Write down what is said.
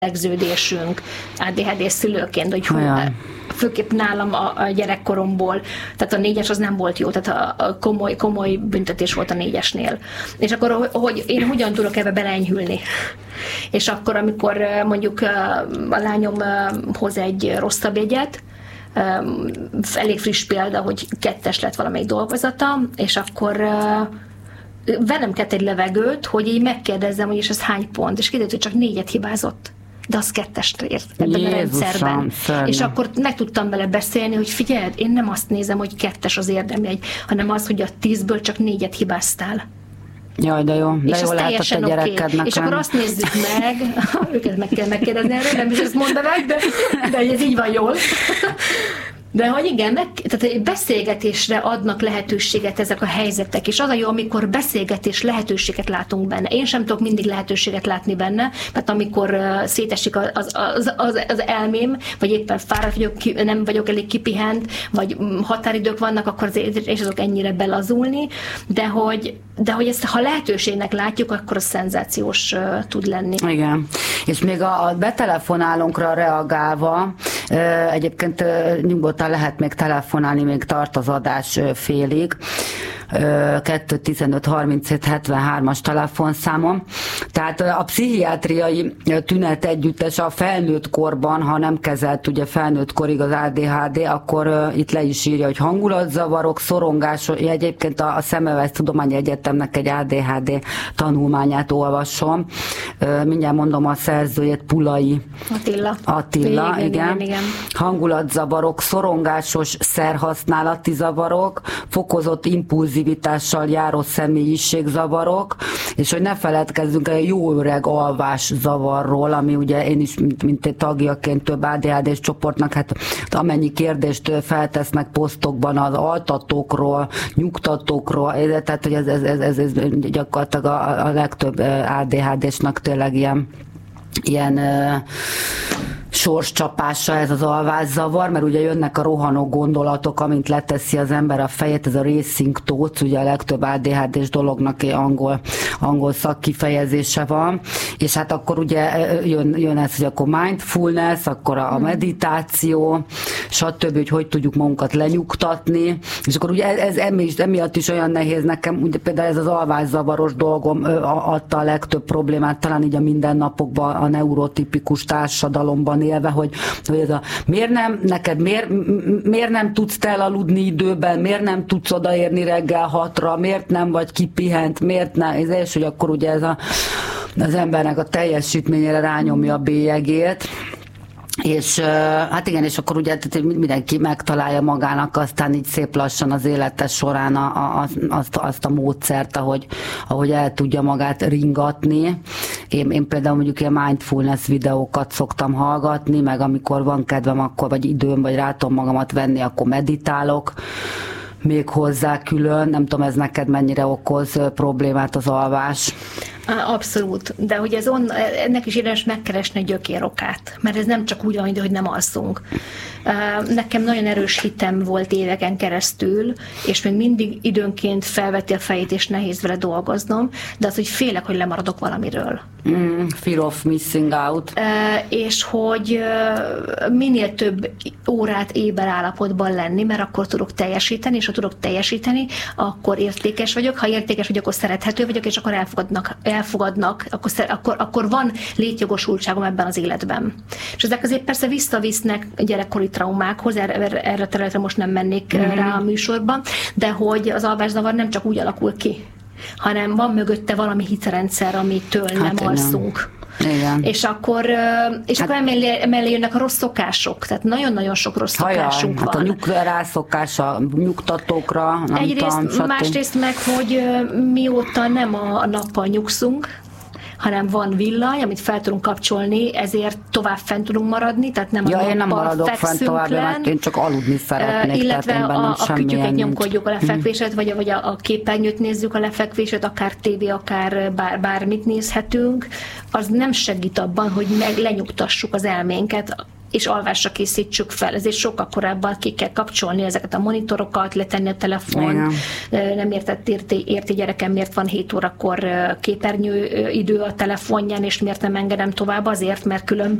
belegződésünk ADHD-s szülőként, hogy főképp nálam a gyerekkoromból, tehát a 4-es az nem volt jó, tehát a komoly büntetés volt a 4-esnél. És akkor, hogy én hogyan tudok ebbe belenyhülni? És akkor, amikor mondjuk a lányom hoz egy rosszabb jegyet, elég friss példa, hogy 2-es lett valamelyik dolgozata, és akkor velem kett egy levegőt, hogy így megkérdezzem, hogy és ez hány pont, és kiderült, hogy csak 4-et hibázott. De az 2-est ért ebben a rendszerben. Szörnyű. És akkor meg tudtam vele beszélni, hogy figyeld, én nem azt nézem, hogy 2-es az érdemjegy, hanem az, hogy a 10-ből csak 4-et hibáztál. Jaj, de jó. De és jó lehetett a gyerekednek. És akkor azt nézzük meg, őket meg kell megkérdezni erről, nem is ezt mondta meg, de ez így van jól. De hogy igen, tehát beszélgetésre adnak lehetőséget ezek a helyzetek, és az a jó, amikor beszélgetés lehetőséget látunk benne. Én sem tudok mindig lehetőséget látni benne, mert amikor szétesik az elmém, vagy éppen fáradt vagyok, nem vagyok elég kipihent, vagy határidők vannak, akkor azért és azok ennyire belazulni, de hogy ezt, ha lehetőségnek látjuk, akkor az szenzációs tud lenni. Igen. És még a betelefonálunkra reagálva, egyébként nyugodtan lehet még telefonálni, még tart az adás félig. 215 37 73-as telefonszámom. Tehát a pszichiátriai tünet együttes a felnőtt korban, ha nem kezelt ugye felnőtt korig az ADHD, akkor itt le is írja, hogy hangulatzavarok, szorongás, egyébként a Semmelweis Tudományi Egyetemnek egy ADHD tanulmányát olvasom. Mindjárt mondom a szerzőjét, Pulai Attila, igen. Hangulatzavarok, szorongásos szerhasználati zavarok, fokozott impulzivitással járó személyiségzavarok, és hogy ne feledkezzünk el a jó öreg alvás zavarról, ami ugye én is, mint egy tagjaként több ADHD-s csoportnak, hát amennyi kérdést feltesznek posztokban az altatókról, nyugtatókról, tehát hogy ez gyakorlatilag a legtöbb ADHD-snak tényleg ilyen sorscsapása ez az alvászavar, mert ugye jönnek a rohanó gondolatok, amint leteszi az ember a fejét, ez a racing thoughts, ugye a legtöbb ADHD-s dolognak egy angol szakkifejezése van, és hát akkor ugye jön ez, hogy akkor mindfulness, akkor a meditáció, stb., hogy tudjuk magunkat lenyugtatni, és akkor ugye ez emiatt is olyan nehéz nekem, ugye például ez az alvászavaros dolgom adta a legtöbb problémát, talán így a mindennapokban, a neurotipikus társadalomban élve, hogy ez miért nem tudsz te elaludni időben, miért nem tudsz odaérni reggel 6-ra, miért nem vagy kipihent, miért nem, és hogy akkor ugye ez az embernek a teljesítményére rányomja a bélyegét. És hát igen, és akkor ugye mindenki megtalálja magának aztán így szép lassan az élete során azt a módszert, ahogy el tudja magát ringatni. Én például mondjuk ilyen mindfulness videókat szoktam hallgatni, meg amikor van kedvem, akkor vagy időm, vagy rá tudom magamat venni, akkor meditálok még hozzá külön. Nem tudom, ez neked mennyire okoz problémát az alvás? Abszolút, de hogy ennek is érdemes megkeresni a gyökérokát, mert ez nem csak úgy van, hogy nem alszunk. Nekem nagyon erős hitem volt éveken keresztül, és még mindig időnként felveti a fejét, és nehéz vele dolgoznom, de az, hogy félek, hogy lemaradok valamiről. Fear of missing out. És hogy minél több órát éber állapotban lenni, mert akkor tudok teljesíteni, és ha tudok teljesíteni, akkor értékes vagyok, ha értékes vagyok, akkor szerethető vagyok, és akkor elfogadnak, akkor van létjogosultságom ebben az életben. És ezek azért persze visszavisznek gyerekkori traumákhoz, erre területre most nem mennék rá a műsorban, de hogy az alvászavar nem csak úgy alakul ki, hanem van mögötte valami hitrendszer, amitől nem alszunk. Igen. És akkor emellé jönnek a rossz szokások, tehát nagyon-nagyon sok rossz szokásunk van. Hát a rászokás a nyugtatókra, egyrészt, másrészt meg, hogy mióta nem a nappal nyugszunk, hanem van villany, amit fel tudunk kapcsolni, ezért tovább fent tudunk maradni, tehát nem a nappal én nem maradok fent tovább, mert én csak aludni szeretnék. Illetve a kütyüket nyomkodjuk a lefekvéset, vagy a képernyőt nézzük a lefekvéset, akár tévé, akár bármit nézhetünk, az nem segít abban, hogy lenyugtassuk az elménket, és alvásra készítsük fel. Ezért sokkal korábban ki kell kapcsolni ezeket a monitorokat, letenni a telefon. Nem érti gyerekem, miért van 7 órakor képernyő idő a telefonján, és miért nem engedem tovább, azért, mert különben